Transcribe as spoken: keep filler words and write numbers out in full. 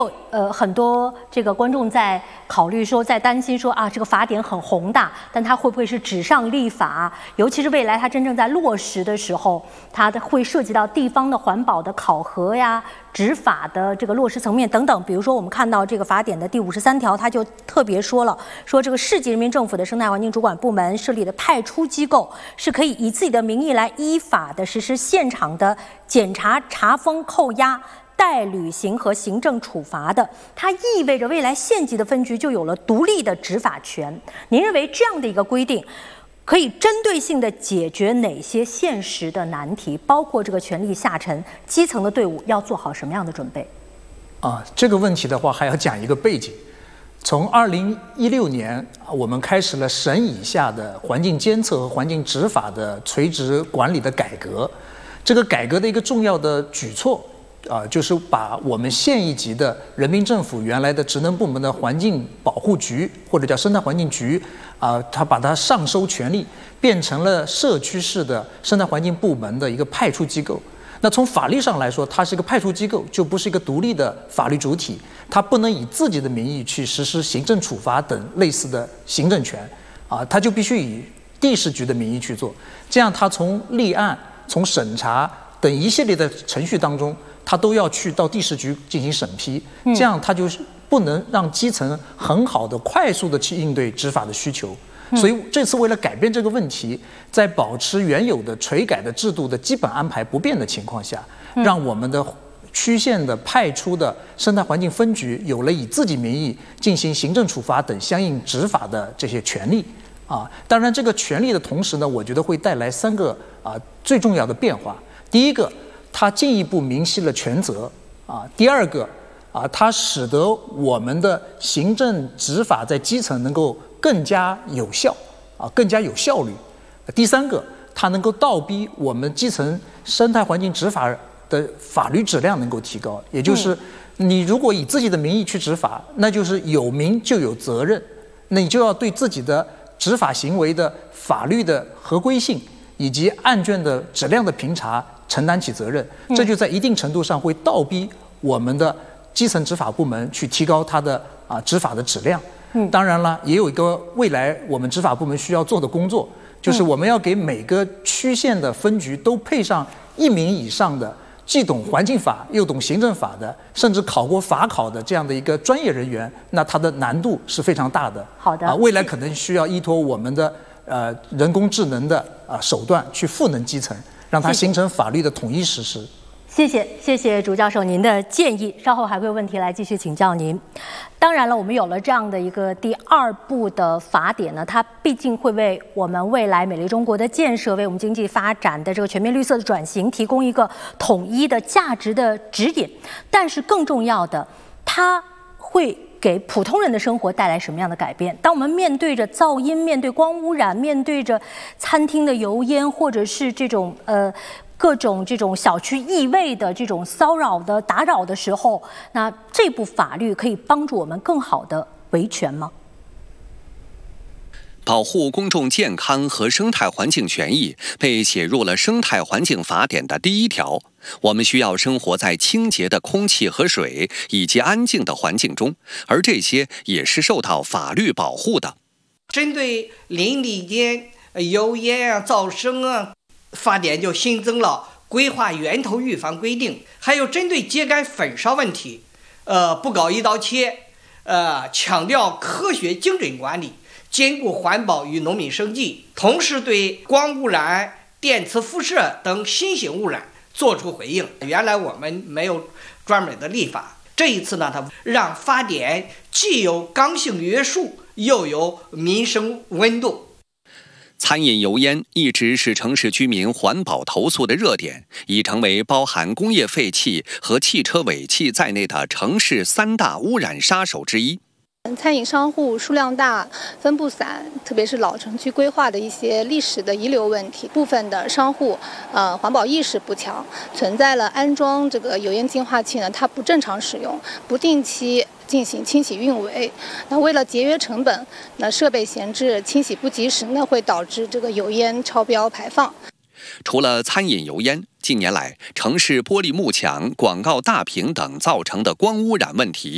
呃，很多这个观众在考虑说，在担心说啊，这个法典很宏大，但它会不会是纸上立法？尤其是未来它真正在落实的时候，它会涉及到地方的环保的考核呀、执法的这个落实层面等等。比如说，我们看到这个法典的第五十三条，它就特别说了，说这个市级人民政府的生态环境主管部门设立的派出机构是可以以自己的名义来依法的实施现场的检查、查封、扣押、代履行和行政处罚的，它意味着未来县级的分局就有了独立的执法权。您认为这样的一个规定，可以针对性的解决哪些现实的难题？包括这个权力下沉，基层的队伍要做好什么样的准备？ 啊，这个问题的话，还要讲一个背景。从二零一六年，我们开始了省以下的环境监测和环境执法的垂直管理的改革。这个改革的一个重要的举措。啊，就是把我们县一级的人民政府原来的职能部门的环境保护局或者叫生态环境局，啊，它把它上收权力，变成了社区式的生态环境部门的一个派出机构。那从法律上来说，它是一个派出机构，就不是一个独立的法律主体，它不能以自己的名义去实施行政处罚等类似的行政权，啊，它就必须以地市局的名义去做。这样，它从立案、从审查等一系列的程序当中，他都要去到地市局进行审批，这样他就是不能让基层很好的、快速的去应对执法的需求。所以这次为了改变这个问题，在保持原有的垂改的制度的基本安排不变的情况下，让我们的区县的派出的生态环境分局有了以自己名义进行行政处罚等相应执法的这些权利。啊，当然这个权利的同时呢，我觉得会带来三个啊最重要的变化。第一个，它进一步明晰了权责啊。第二个啊，它使得我们的行政执法在基层能够更加有效啊，更加有效率。第三个，它能够倒逼我们基层生态环境执法的法律质量能够提高。也就是你如果以自己的名义去执法，那就是有名就有责任，那你就要对自己的执法行为的法律的合规性以及案卷的质量的评查承担起责任，这就在一定程度上会倒逼我们的基层执法部门去提高它的啊执法的质量。嗯，当然了，也有一个未来我们执法部门需要做的工作，就是我们要给每个区县的分局都配上一名以上的既懂环境法又懂行政法的，甚至考过法考的这样的一个专业人员，那它的难度是非常大的。 好的， 啊，未来可能需要依托我们的呃人工智能的啊手段去赋能基层。让它形成法律的统一实施。 谢谢，谢谢朱教授您的建议，稍后还会有问题来继续请教您。当然了，我们有了这样的一个第二部的法典呢，它毕竟会为我们未来美丽中国的建设，为我们经济发展的这个全面绿色的转型提供一个统一的价值的指引。但是更重要的，它会给普通人的生活带来什么样的改变？当我们面对着噪音、面对光污染、面对着餐厅的油烟，或者是这种呃各种这种小区异味的这种骚扰的打扰的时候，那这部法律可以帮助我们更好的维权吗？ 保护公众健康和生态环境权益被写入了《生态环境法典》的第一条。我们需要生活在清洁的空气和水以及安静的环境中，而这些也是受到法律保护的。 针对邻里间油烟啊、噪声啊，法典就新增了规划源头预防规定，还有针对秸秆焚烧问题，呃，不搞一刀切，呃，强调科学精准管理，兼顾环保与农民生计，同时对光污染、电磁辐射等新型污染做出回应。原来我们没有专门的立法，这一次呢，它让法典既有刚性约束，又有民生温度。 餐饮油烟一直是城市居民环保投诉的热点，已成为包含工业废气和汽车尾气在内的城市三大污染杀手之一。 餐饮商户数量大、分布散，特别是老城区规划的一些历史的遗留问题，部分的商户呃环保意识不强，存在了安装这个油烟净化器呢，它不正常使用，不定期进行清洗运维。那为了节约成本，那设备闲置、清洗不及时呢，会导致这个油烟超标排放。 除了餐饮油烟，近年来城市玻璃幕墙、广告大屏等造成的光污染问题